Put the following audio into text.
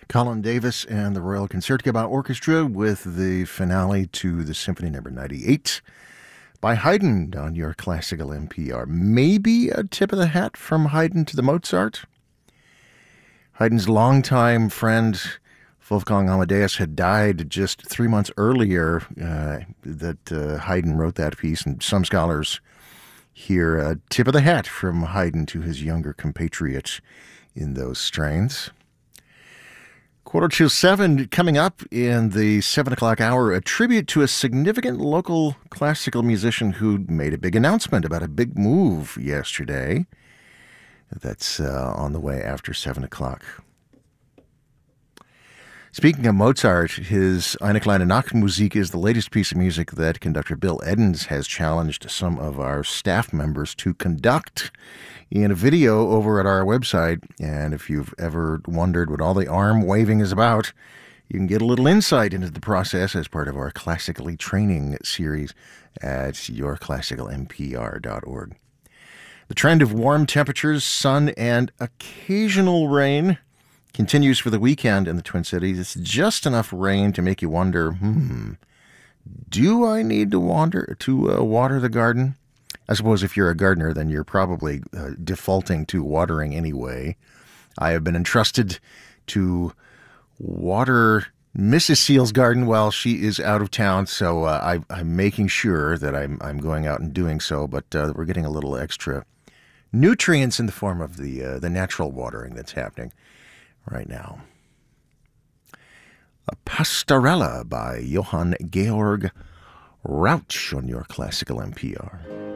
Colin Davis and the Royal Concertgebouw Orchestra with the finale to the Symphony No. 98 by Haydn on your classical NPR. Maybe a tip of the hat from Haydn to the Mozart. Haydn's longtime friend Wolfgang Amadeus had died just 3 months earlier that Haydn wrote that piece, and some scholars hear a tip of the hat from Haydn to his younger compatriot in those strains. 6:45 coming up in the 7 o'clock hour, a tribute to a significant local classical musician who made a big announcement about a big move yesterday. That's on the way after 7 o'clock. Speaking of Mozart, his Eine kleine Nachtmusik is the latest piece of music that conductor Bill Edens has challenged some of our staff members to conduct in a video over at our website. And if you've ever wondered what all the arm waving is about, you can get a little insight into the process as part of our Classically Training series at yourclassicalnpr.org. The trend of warm temperatures, sun, and occasional rain continues for the weekend in the Twin Cities. It's just enough rain to make you wonder, do I need to water the garden? I suppose if you're a gardener, then you're probably defaulting to watering anyway. I have been entrusted to water Mrs. Seal's garden while she is out of town, so I'm making sure that I'm going out and doing so, but we're getting a little extra nutrients in the form of the natural watering that's happening right now. A Pastorella by Johann Georg Rauch on your Classical NPR.